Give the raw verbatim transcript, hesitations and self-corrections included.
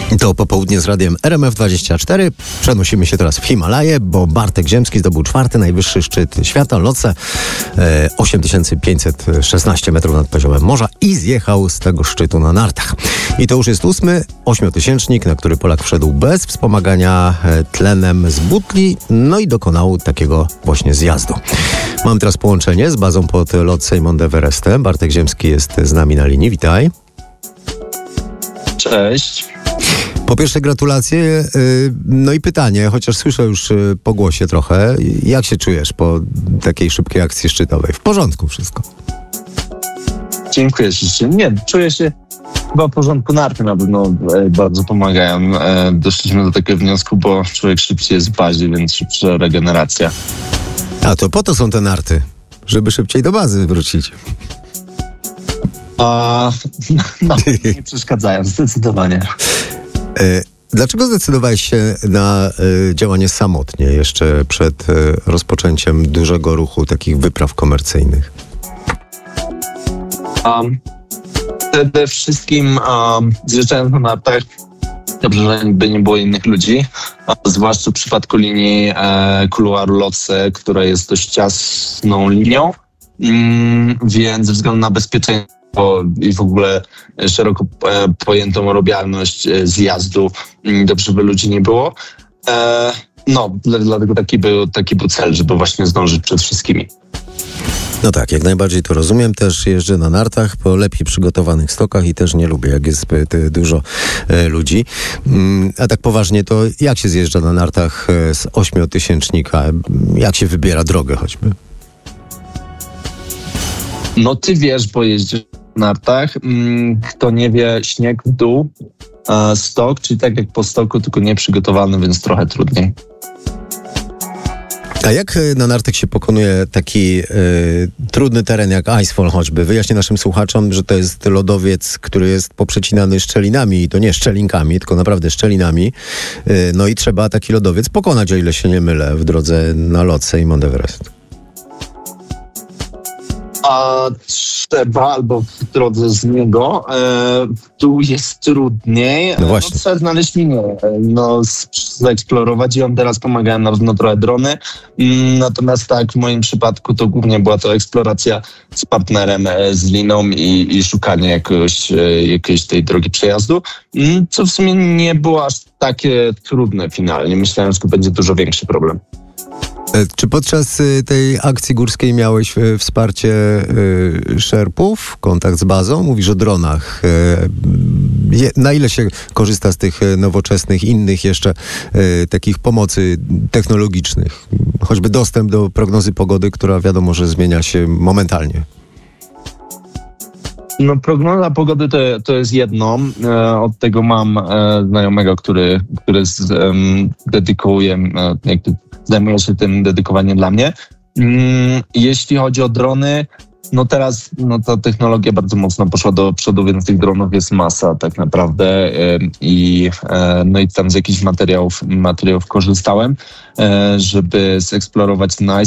To popołudnie z radiem R M F dwadzieścia cztery. Przenosimy się teraz w Himalaje, bo Bartek Ziemski zdobył czwarty najwyższy szczyt świata, Lhotse, e, osiem tysięcy pięćset szesnaście metrów nad poziomem morza i zjechał z tego szczytu na nartach. I to już jest ósmy ośmiotysięcznik, na który Polak wszedł bez wspomagania e, tlenem z butli, no i dokonał takiego właśnie zjazdu. Mam teraz połączenie z bazą pod Lhotse i Mount Everestem. Bartek Ziemski jest z nami na linii. Witaj. Cześć. Po pierwsze gratulacje, no i pytanie, chociaż słyszę już po głosie trochę, jak się czujesz po takiej szybkiej akcji szczytowej? W porządku wszystko? Dziękuję ślicznie. Nie, czuję się chyba w porządku. Narty na pewno bardzo pomagają. Doszliśmy do takiego wniosku, bo człowiek szybciej jest w bazie, więc szybsza regeneracja. A to po to są te narty, żeby szybciej do bazy wrócić. A, no, nie przeszkadzają, zdecydowanie. Dlaczego zdecydowałeś się na y, działanie samotnie jeszcze przed y, rozpoczęciem dużego ruchu takich wypraw komercyjnych? Um, przede wszystkim um, zjeżdżając na nartach, dobrze, że by nie było innych ludzi, a zwłaszcza w przypadku linii e, kuluaru Lhotse, która jest dość ciasną linią, mm, więc ze względu na bezpieczeństwo i w ogóle szeroko pojętą robialność zjazdu, dobrze by ludzi nie było. No, dlatego taki był, taki był cel, żeby właśnie zdążyć przed wszystkimi. No tak, jak najbardziej to rozumiem. Też jeżdżę na nartach po lepiej przygotowanych stokach i też nie lubię, jak jest zbyt dużo e, ludzi. Mm, a tak poważnie, to jak się zjeżdża na nartach z ośmiotysięcznika? Jak się wybiera drogę choćby? No ty wiesz, bo jeździsz na nartach. Kto nie wie, śnieg w dół, stok, czyli tak jak po stoku, tylko nieprzygotowany, więc trochę trudniej. A jak na nartach się pokonuje taki y, trudny teren jak Icefall choćby? Wyjaśnię naszym słuchaczom, że to jest lodowiec, który jest poprzecinany szczelinami i to nie szczelinkami, tylko naprawdę szczelinami. Y, no i trzeba taki lodowiec pokonać, o ile się nie mylę, w drodze na Lhotse i Mount Everest. A trzeba, albo w drodze z niego, e, tu jest trudniej. No właśnie. No, trzeba znaleźć linię, no, zaeksplorować i on teraz pomagają na pewno trochę drony. Natomiast tak, w moim przypadku to głównie była to eksploracja z partnerem, e, z liną i, i szukanie jakiegoś, e, jakiejś tej drogi przejazdu, co w sumie nie było aż takie trudne finalnie. Myślałem, że to będzie dużo większy problem. Czy podczas tej akcji górskiej miałeś wsparcie szerpów, kontakt z bazą? Mówisz o dronach. Na ile się korzysta z tych nowoczesnych, innych jeszcze takich pomocy technologicznych? Choćby dostęp do prognozy pogody, która wiadomo, że zmienia się momentalnie. No prognoza pogody to, to jest jedno. E, od tego mam e, znajomego, który, który z, e, dedykuje, e, jakby zajmuje się tym dedykowaniem dla mnie. Mm, jeśli chodzi o drony, no teraz no ta technologia bardzo mocno poszła do przodu, więc tych dronów jest masa tak naprawdę e, i, e, no i tam z jakichś materiałów, materiałów korzystałem, e, żeby zeksplorować nice.